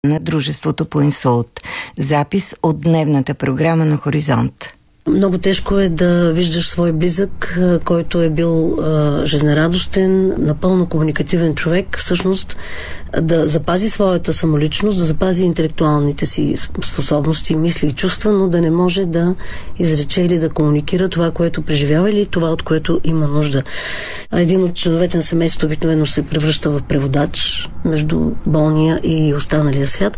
на дружеството по инсулт. Запис от дневната програма на Хоризонт. Много тежко е да виждаш свой близък, който е бил жизнерадостен, напълно комуникативен човек, всъщност да запази своята самоличност, да запази интелектуалните си способности, мисли и чувства, но да не може да изрече или да комуникира това, което преживява или това, от което има нужда. Един от членовете на семейството обикновено се превръща в преводач между болния и останалия свят.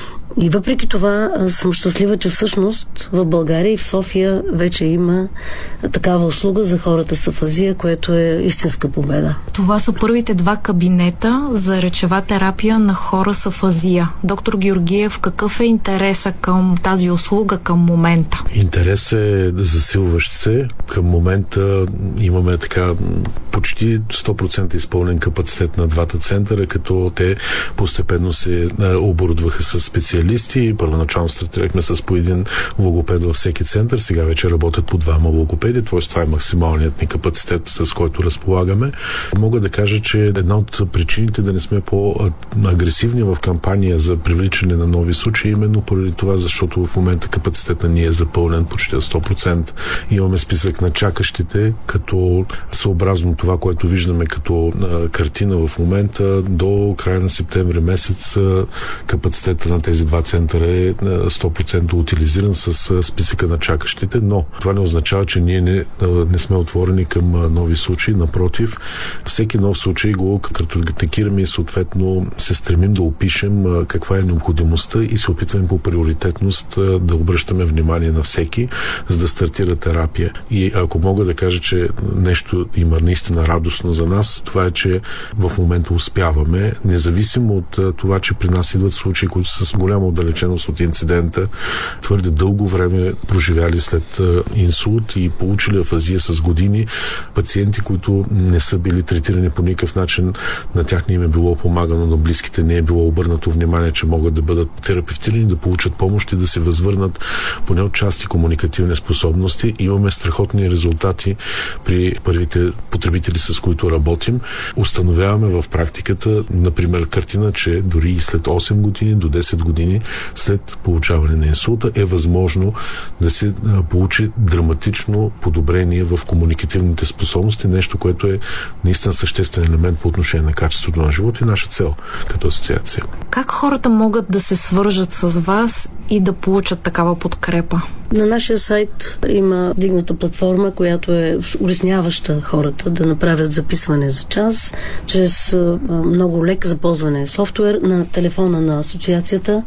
И въпреки това съм щастлива, че всъщност в България и в София вече има такава услуга за хората с афазия, което е истинска победа. Това са първите 2 кабинета за речева терапия на хора с афазия. Доктор Георгиев, какъв е интереса към тази услуга към момента? Интерес е засилващ се. Към момента имаме така почти 100% изпълнен капацитет на 2 центъра, като те постепенно се оборудваха с специалисти. Първоначално стартирахме с по 1 логопед във всеки център, сега вече работят по 2 логопеди, т.е. това е максималният ни капацитет, с който разполагаме. Мога да кажа, че една от причините да не сме по-агресивни в кампания за привличане на нови случаи, именно поради това, защото в момента капацитетът ни е запълнен почти 100%. Имаме списък на чакащите, като съобразно това, което виждаме като картина в момента, до края на септември месец капацитета на тези 2 центъра е 100% утилизиран с списъка на чакащите, но това не означава, че ние не сме отворени към нови случаи. Напротив, всеки нов случай го картотекираме и съответно се стремим да опишем каква е необходимостта и се опитваме по приоритетност да обръщаме внимание на всеки, за да стартира терапия. И ако мога да кажа, че нещо има наистина радостно за нас, това е, че в момента успяваме, независимо от това, че при нас идват случаи, които са с голяма отдалеченост от инцидента, твърде дълго време проживяли след инсулт и получили афазия с години, пациенти, които не са били третирани по никакъв начин, на тях не им е било помагано, на близките не е било обърнато внимание, че могат да бъдат терапевтирани, да получат помощ и да се възвърнат поне от части комуникативни способности. Имаме страхотни резултати при първите потребители, с които работим. Установяваме в практиката, например, картина, че дори и след 8 години до 10 години след получаване на инсулта е възможно да се получи драматично подобрение в комуникативните способности, нещо, което е наистина съществен елемент по отношение на качеството на живота и наша цел като асоциация. Как хората могат да се свържат с вас и да получат такава подкрепа? На нашия сайт има дигната платформа, която е улесняваща хората да направят записване за час, чрез много лек за ползване софтуер на телефона на асоциацията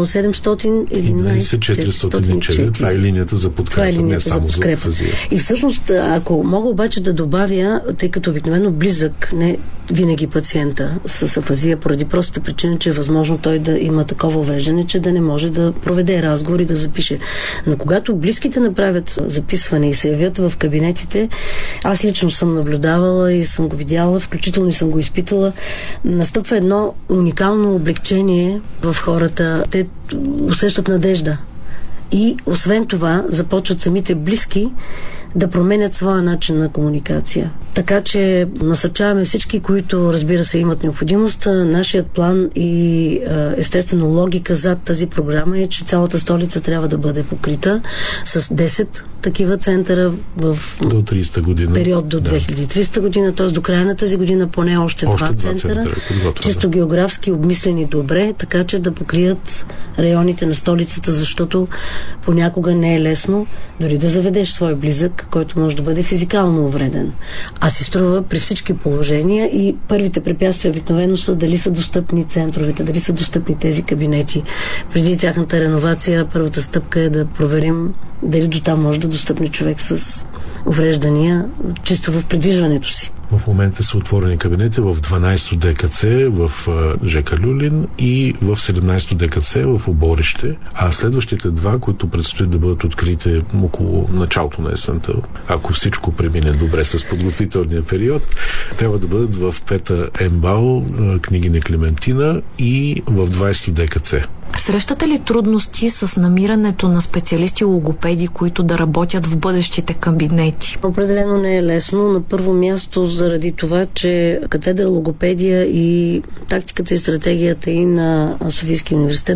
0700 11 404. Това е линията за подкрепа, не само за афазия. И всъщност, ако мога обаче да добавя, тъй като обикновено близък, не винаги пациента с афазия, поради простата причина, че е възможно той да има такова увреждане, че да не може да проведе разговор и да запише. Но когато близките направят записване и се явят в кабинетите, аз лично съм наблюдавала и съм го видяла, включително и съм го изпитала, настъпва едно уникално облегчение в хората. Те усещат надежда. И освен това, започват самите близки да променят своя начин на комуникация. Така че насърчаваме всички, които, разбира се, имат необходимост. Нашият план и естествено логика зад тази програма е, че цялата столица трябва да бъде покрита с 10 такива центъра в до 30 година. Период до 2300 година, т.е. до края на тази година поне още 2 центъра. Чисто географски обмислени добре, така че да покрият районите на столицата, защото понякога не е лесно дори да заведеш свой близък, който може да бъде физикално увреден. А си струва при всички положения и първите препятствия обикновено са дали са достъпни центровете, дали са достъпни тези кабинети. Преди тяхната реновация, първата стъпка е да проверим дали до там може да достъпне човек с увреждания чисто в придвижването си. В момента са отворени кабинети в 12-то ДКЦ в ЖК Люлин и в 17-то ДКЦ в Оборище, а следващите 2, които предстоят да бъдат открити около началото на есента, ако всичко премине добре с подготвителния период, трябва да бъдат в 5-та МБАЛ, Княгиня Клементина и в 20-то ДКЦ. Срещате ли трудности с намирането на специалисти логопеди, които да работят в бъдещите кабинети? Определено не е лесно. На първо място заради това, че катедра логопедия и тактиката и стратегията и на Софийския университет